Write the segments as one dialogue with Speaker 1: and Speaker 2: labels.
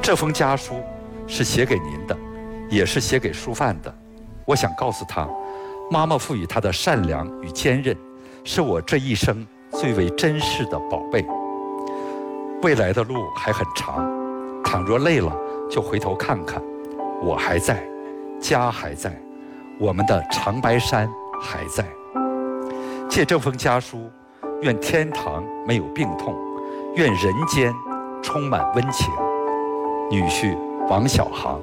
Speaker 1: 这封家书是写给您的，也是写给舒范的。我想告诉他，妈妈赋予他的善良与坚韧，是我这一生最为珍视的宝贝。未来的路还很长，倘若累了，就回头看看，我还在，家还在，我们的长白山还在。借这封家书，愿天堂没有病痛，愿人间充满温情。女婿王小航。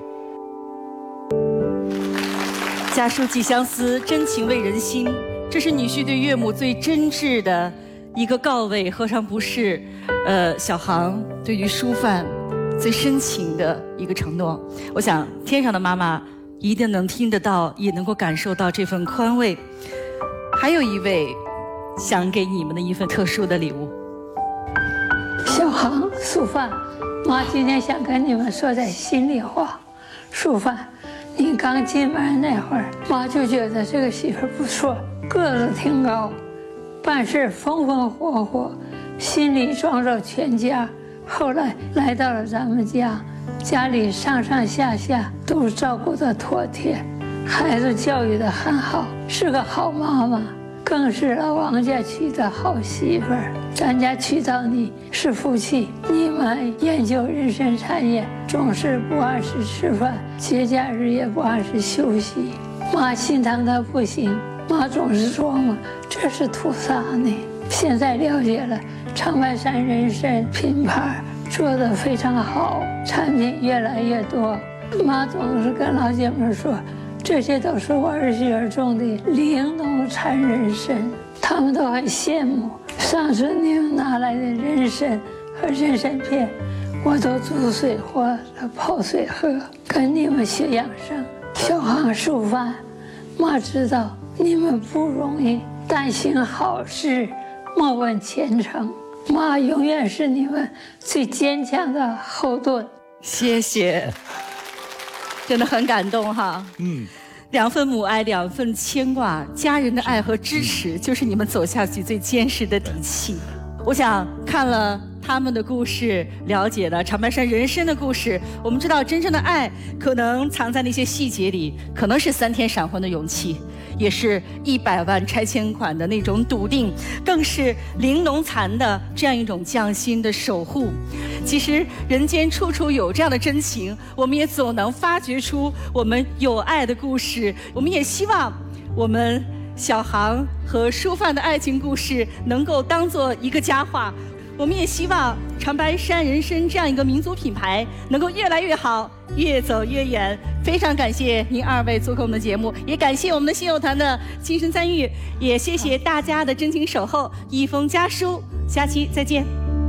Speaker 2: 家书寄相思，真情慰人心。这是女婿对岳母最真挚的一个告慰，何尝不是小航对于舒范最深情的一个承诺？我想天上的妈妈一定能听得到，也能够感受到这份宽慰。还有一位想给你们的一份特殊的礼物。
Speaker 3: 小航、舒范，妈今天想跟你们说点心里话。舒范，你刚进门那会儿，妈就觉得这个媳妇不错，个子挺高，办事风风火火，心里装着全家。后来来到了咱们家，家里上上下下都照顾得妥帖，孩子教育得很好，是个好妈妈，更是老王家娶的好媳妇儿。咱家娶到你是福气。你们研究人参产业，总是不按时吃饭，节假日也不按时休息，妈心疼的不行。妈总是琢磨这是图啥呢？现在了解了，长白山人参品牌做得非常好，产品越来越多。妈总是跟老姐妹说，这些都是我儿媳妇种的玲珑产人参，他们都很羡慕。上次你们拿来的人参和人参片，我都煮水或者泡水喝，跟你们学养生。小航、舒范，妈知道你们不容易，但行好事，莫问前程。妈永远是你们最坚强的后盾。
Speaker 2: 谢谢，真的很感动哈。两份母爱，两份牵挂，家人的爱和支持，就是你们走下去最坚实的底气。我想看了他们的故事，了解了长白山人参的故事，我们知道真正的爱可能藏在那些细节里，可能是3天闪婚的勇气，也是100万拆迁款的那种笃定，更是玲珑蚕的这样一种匠心的守护。其实人间处处有这样的真情，我们也总能发掘出我们有爱的故事。我们也希望我们小航和舒范的爱情故事能够当做一个佳话。我们也希望长白山人参这样一个民族品牌能够越来越好，越走越远。非常感谢您2位做客我们的节目，也感谢我们的信友团的亲身参与，也谢谢大家的真情守候。一封家书，下期再见。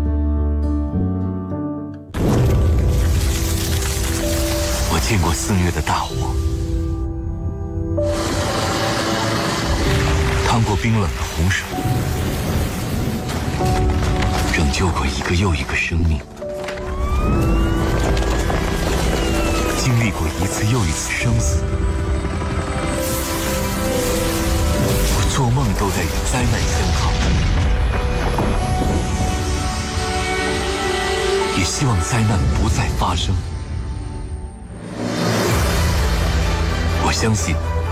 Speaker 4: 我见过肆虐的大火，趟过冰冷的洪水，拯救过一个又一个生命，经历过一次又一次生死。我做梦都在与灾难相抗，也希望灾难不再发生。我相信，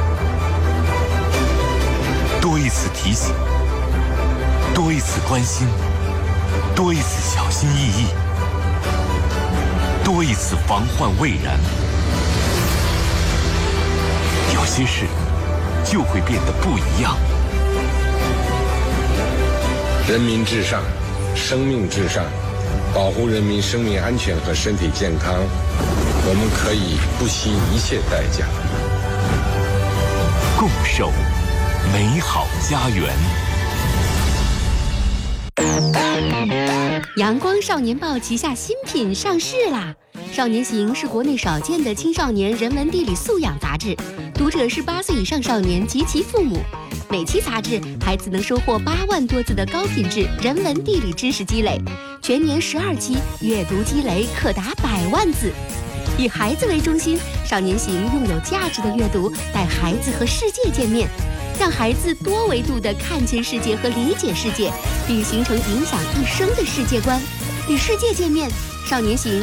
Speaker 4: 多一次提醒，多一次关心，多一次小心翼翼，多一次防患未然，有些事就会变得不一样。
Speaker 5: 人民至上，生命至上，保护人民生命安全和身体健康，我们可以不惜一切代价，
Speaker 4: 共守美好家园。
Speaker 6: 阳光少年报旗下新品上市啦！少年行是国内少见的青少年人文地理素养杂志，读者是8岁以上少年及其父母。每期杂志，孩子能收获8万多字的高品质人文地理知识积累，全年12期，阅读积累可达100万字。以孩子为中心，少年行用有价值的阅读带孩子和世界见面，让孩子多维度地看见世界和理解世界，并形成影响一生的世界观。与世界见面，少年行